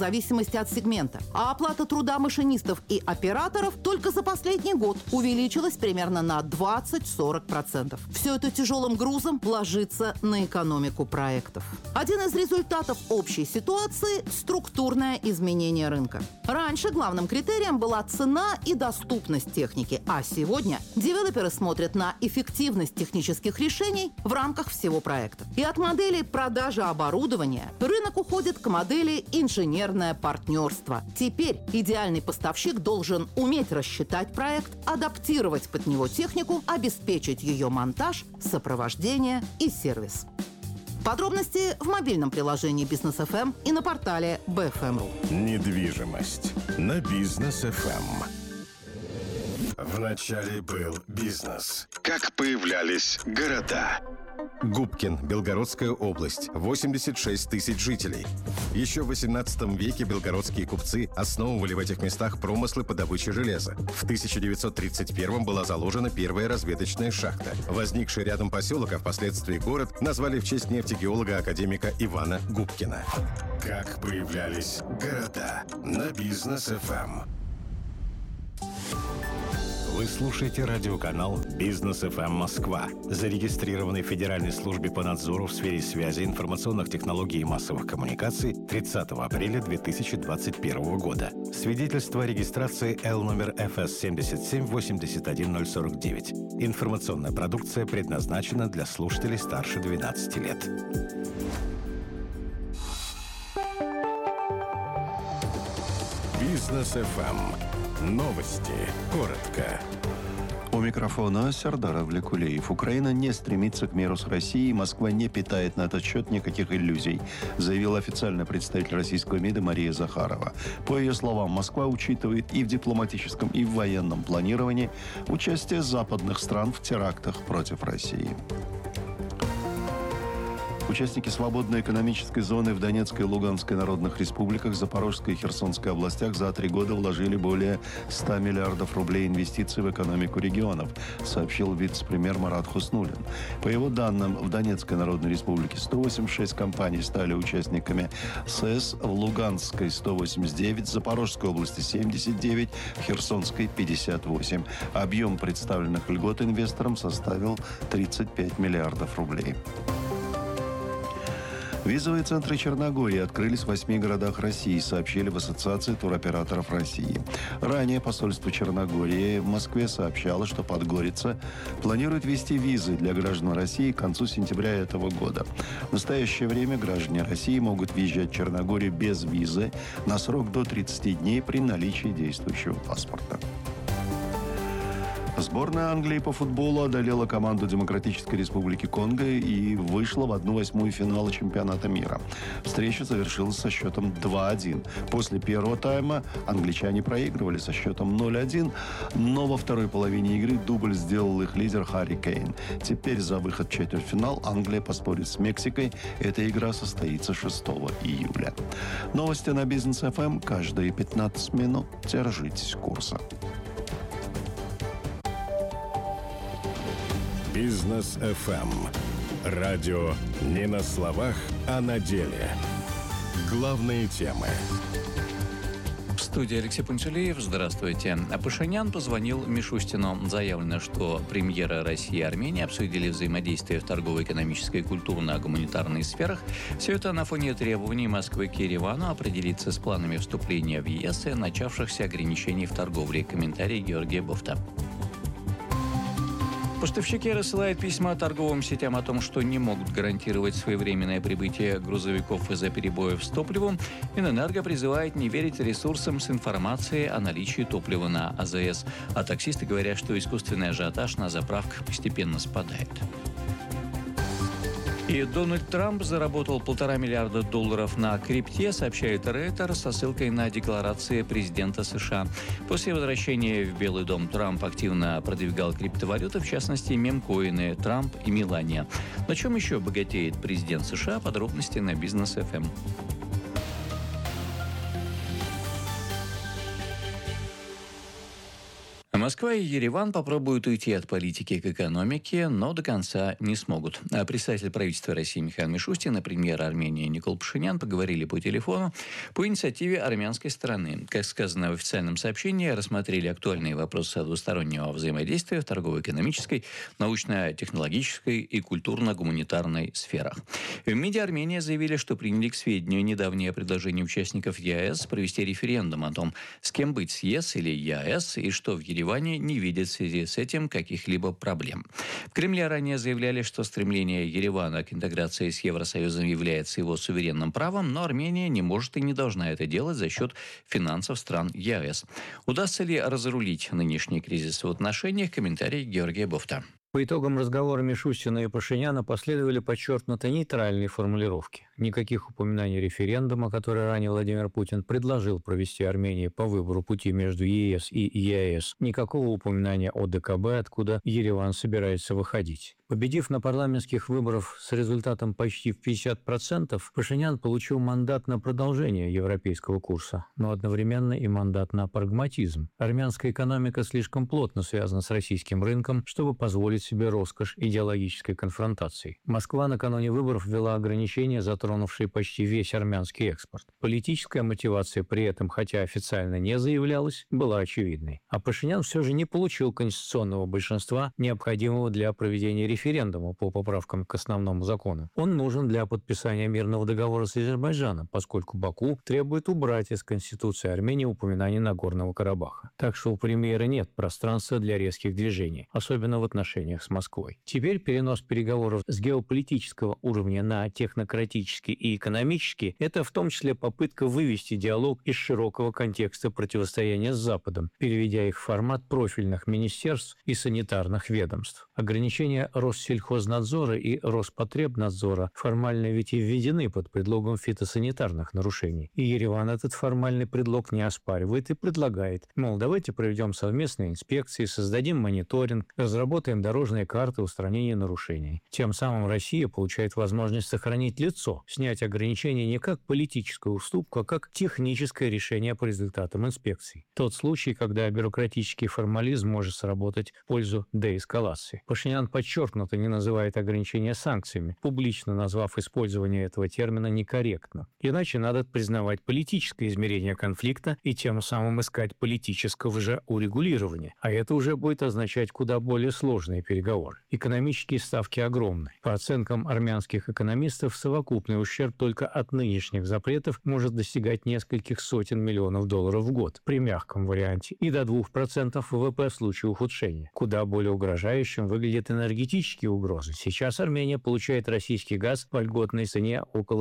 зависимости от сегмента. А оплата труда машинистов и операторов только за последний год увеличилась примерно на 20-40%. Все это тяжелым грузом ложится на экономику проектов. Один из результатов общей ситуации – структурное изменение рынка. Раньше главным критерием была цена и доступность техники, а сегодня девелоперы смотрят на эффективность технических решений в рамках всего проекта. И от модели продажи оборудования рынок уходит к модели инженерное партнерство. Теперь идеальный поставщик должен уметь рассчитать проект, адаптировать под него технику, обеспечить ее монтаж, сопровождение и сервис. Подробности в мобильном приложении Бизнес ФМ и на портале BFM.ru. Недвижимость на Бизнес ФМ. Вначале был бизнес. Как появлялись города? Губкин, Белгородская область, 86 тысяч жителей. Еще в 18 веке белгородские купцы основывали в этих местах промыслы по добыче железа. В 1931 была заложена первая разведочная шахта. Возникший рядом поселок, а впоследствии город, назвали в честь нефтегеолога-академика Ивана Губкина. Как появлялись города на Бизнес ФМ. Вы слушаете радиоканал «Бизнес ФМ Москва», зарегистрированный в Федеральной службе по надзору в сфере связи, информационных технологий и массовых коммуникаций 30 апреля 2021 года. Свидетельство о регистрации Л номер ФС 7781049. Информационная продукция предназначена для слушателей старше 12 лет. Бизнес ФМ. Новости. Коротко. У микрофона Сардар Авлекулеев. Украина не стремится к миру с Россией. Москва не питает на этот счет никаких иллюзий, заявила официальный представитель российского МИДа Мария Захарова. По ее словам, Москва учитывает и в дипломатическом, и в военном планировании участие западных стран в терактах против России. Участники свободной экономической зоны в Донецкой и Луганской народных республиках, Запорожской и Херсонской областях за 3 года вложили более 100 миллиардов рублей инвестиций в экономику регионов, сообщил вице-премьер Марат Хуснуллин. По его данным, в Донецкой народной республике 186 компаний стали участниками СЭС, в Луганской 189, в Запорожской области 79, в Херсонской 58. Объем представленных льгот инвесторам составил 35 миллиардов рублей. Визовые центры Черногории открылись в 8 городах России, сообщили в Ассоциации туроператоров России. Ранее посольство Черногории в Москве сообщало, что Подгорица планирует ввести визы для граждан России к концу сентября этого года. В настоящее время граждане России могут въезжать в Черногорию без визы на срок до 30 дней при наличии действующего паспорта. Сборная Англии по футболу одолела команду Демократической Республики Конго и вышла в 1/8 финала чемпионата мира. Встреча завершилась со счетом 2-1. После первого тайма англичане проигрывали со счетом 0-1, но во второй половине игры дубль сделал их лидер Харри Кейн. Теперь за выход в четвертьфинал Англия поспорит с Мексикой. Эта игра состоится 6 июля. Новости на Бизнес ФМ каждые 15 минут. Держитесь курса. Бизнес ФМ. Радио не на словах, а на деле. Главные темы. В студии Алексей Панчалеев. Здравствуйте. Пашинян позвонил Мишустину. Заявлено, что премьеры России и Армении обсудили взаимодействие в торгово-экономической, культурно-гуманитарной сферах. Все это на фоне требований Москвы к Еревану определиться с планами вступления в ЕС и начавшихся ограничений в торговле. Комментарий Георгия Бофта. Поставщики рассылают письма торговым сетям о том, что не могут гарантировать своевременное прибытие грузовиков из-за перебоев с топливом. Минэнерго призывает не верить ресурсам с информацией о наличии топлива на АЗС. А таксисты говорят, что искусственный ажиотаж на заправках постепенно спадает. И Дональд Трамп заработал $1,5 миллиарда на крипте, сообщает Рейтер со ссылкой на декларации президента США. После возвращения в Белый дом Трамп активно продвигал криптовалюты, в частности, мемкоины Трамп и Мелания. На чем еще богатеет президент США? Подробности на Бизнес ФМ. Москва и Ереван попробуют уйти от политики к экономике, но до конца не смогут. Представитель правительства России Михаил Мишустин и премьер Армении Никол Пашинян поговорили по телефону по инициативе армянской стороны. Как сказано в официальном сообщении, рассмотрели актуальные вопросы двустороннего взаимодействия в торгово-экономической, научно-технологической и культурно-гуманитарной сферах. В МИДе Армения заявили, что приняли к сведению недавнее предложение участников ЕАЭС провести референдум о том, с кем быть, с ЕС или ЕАЭС, и что в Ереване не видят в связи с этим каких-либо проблем. В Кремле ранее заявляли, что стремление Еревана к интеграции с Евросоюзом является его суверенным правом, но Армения не может и не должна это делать за счет финансов стран ЕАЭС. Удастся ли разрулить нынешний кризис в отношениях? Комментарий Георгия Бофта. По итогам разговора Мишустина и Пашиняна последовали подчеркнуто нейтральные формулировки. Никаких упоминаний референдума, который ранее Владимир Путин предложил провести Армении по выбору пути между ЕС и ЕАЭС. Никакого упоминания о ДКБ, откуда Ереван собирается выходить. Победив на парламентских выборах с результатом почти в 50%, Пашинян получил мандат на продолжение европейского курса, но одновременно и мандат на прагматизм. Армянская экономика слишком плотно связана с российским рынком, чтобы позволить себе роскошь идеологической конфронтации. Москва накануне выборов ввела ограничения, затронувшие почти весь армянский экспорт. Политическая мотивация при этом, хотя официально не заявлялась, была очевидной. А Пашинян все же не получил конституционного большинства, необходимого для проведения референдума по поправкам к основному закону. Он нужен для подписания мирного договора с Азербайджаном, поскольку Баку требует убрать из Конституции Армении упоминание Нагорного Карабаха. Так что у премьера нет пространства для резких движений, особенно в отношениях с Москвой. Теперь перенос переговоров с геополитического уровня на технократический и экономический – это в том числе попытка вывести диалог из широкого контекста противостояния с Западом, переведя их в формат профильных министерств и санитарных ведомств. Ограничения Россельхознадзора и Роспотребнадзора формально ведь и введены под предлогом фитосанитарных нарушений. И Ереван этот формальный предлог не оспаривает и предлагает, мол, давайте проведем совместные инспекции, создадим мониторинг, разработаем дорожные карты устранения нарушений. Тем самым Россия получает возможность сохранить лицо, снять ограничения не как политическую уступку, а как техническое решение по результатам инспекций. Тот случай, когда бюрократический формализм может сработать в пользу деэскалации. Пашинян подчеркнуто не называет ограничения санкциями, публично назвав использование этого термина некорректно. Иначе надо признавать политическое измерение конфликта и тем самым искать политического же урегулирования. А это уже будет означать куда более сложные переговоры. Экономические ставки огромны. По оценкам армянских экономистов, совокупный ущерб только от нынешних запретов может достигать нескольких сотен миллионов долларов в год при мягком варианте и до 2% ВВП в случае ухудшения. Куда более угрожающим выглядят энергетические угрозы. Сейчас Армения получает российский газ по льготной цене около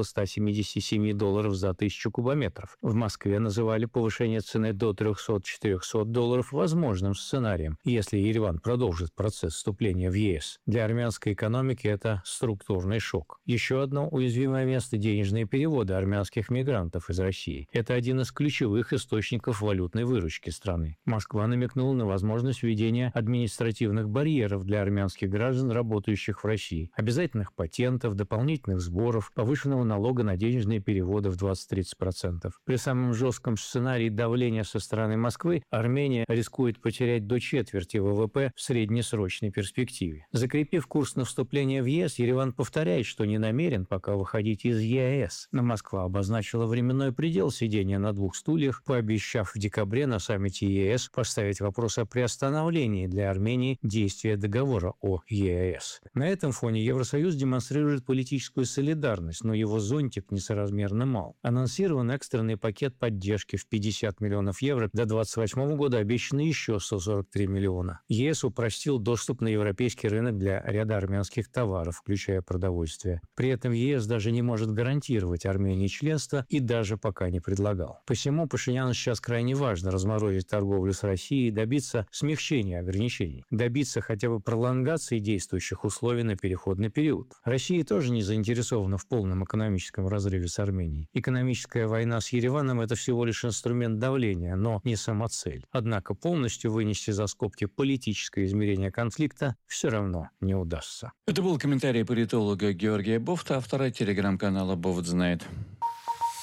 $177 за 1000 кубометров. В Москве называли повышение цены до $300-400 возможным сценарием, если Ереван продолжит процесс вступления в ЕС. Для армянской экономики это структурный шок. Еще одно уязвимое место – денежные переводы армянских мигрантов из России. Это один из ключевых источников валютной выручки страны. Москва намекнула на возможность введения административных барьеров для армянских граждан, работающих в России, обязательных патентов, дополнительных сборов, повышенного налога на денежные переводы в 20-30%. При самом жестком сценарии давления со стороны Москвы Армения рискует потерять до четверти ВВП в среднесрочной перспективе. Закрепив курс на вступление в ЕС, Ереван повторяет, что не намерен пока выходить из ЕАЭС. Но Москва обозначила временной предел сидения на двух стульях, пообещав в декабре на саммите ЕС поставить вопрос о приостановлении для Армении действия договора о ЕАЭС. На этом фоне Евросоюз демонстрирует политическую солидарность, но его зонтик несоразмерно мал. Анонсирован экстренный пакет поддержки в 50 миллионов евро, до 2028 года обещано еще 143 миллиона. ЕС упростил доступ на европейский рынок для ряда армянских товаров, включая продовольствие. При этом ЕС даже не может гарантировать Армении членство и даже пока не предлагал. Посему Пашиняну сейчас крайне важно разморозить торговлю с Россией и добиться смягчения ограничений, добиться хотя бы пролонгации действующих условий на переходный период. Россия тоже не заинтересована в полном экономическом разрыве с Арменией. Экономическая война с Ереваном – это всего лишь инструмент давления, но не самоцель. Однако полностью вынести за скобки политическое измерение конфликта все равно не удастся. Это был комментарий политолога Георгия Бофта, автора телеграм-канала «Бофт знает».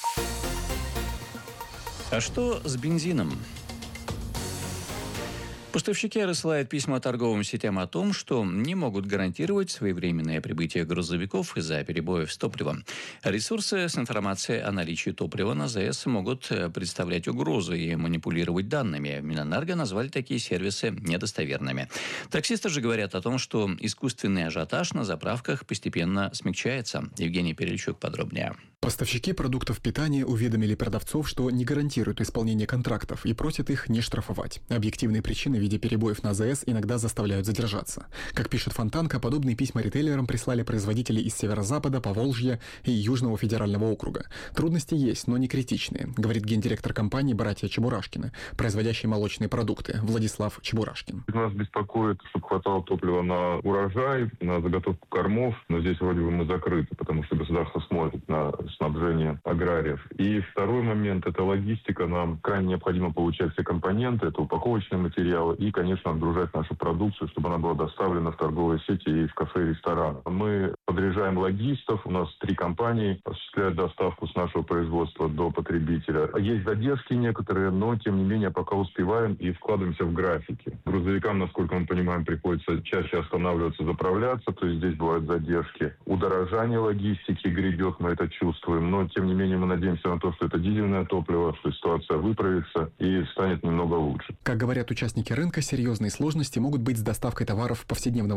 А что с бензином? Поставщики рассылают письма торговым сетям о том, что не могут гарантировать своевременное прибытие грузовиков из-за перебоев с топливом. Ресурсы с информацией о наличии топлива на ЗАЭС могут представлять угрозы и манипулировать данными. В Минэнерго назвали такие сервисы недостоверными. Таксисты же говорят о том, что искусственный ажиотаж на заправках постепенно смягчается. Евгений Перельчук подробнее. Поставщики продуктов питания уведомили продавцов, что не гарантируют исполнение контрактов и просят их не штрафовать. Объективные причины в виде перебоев на АЗС иногда заставляют задержаться. Как пишет Фонтанка, подобные письма ритейлерам прислали производители из Северо-Запада, Поволжья и Южного федерального округа. Трудности есть, но не критичные, говорит гендиректор компании «Братья Чебурашкины», производящей молочные продукты, Владислав Чебурашкин. Нас беспокоит, чтобы хватало топлива на урожай, на заготовку кормов, но здесь вроде бы мы закрыты, потому что государство смотрит на снабжение аграриев. И второй момент – это логистика. Нам крайне необходимо получать все компоненты, это упаковочные материалы и, конечно, отгружать нашу продукцию, чтобы она была доставлена в торговые сети и в кафе и рестораны. Мы подряжаем логистов, у нас 3 компании осуществляют доставку с нашего производства до потребителя. Есть задержки некоторые, но, тем не менее, пока успеваем и вкладываемся в графики. Грузовикам, насколько мы понимаем, приходится чаще останавливаться, заправляться, то есть здесь бывают задержки. Удорожание логистики грядет, мы это чувствуем. Но, тем не менее, мы надеемся на то, что это дизельное топливо, что ситуация выправится и станет немного лучше. Как говорят участники рынка, серьезные сложности могут быть с доставкой товаров повседневного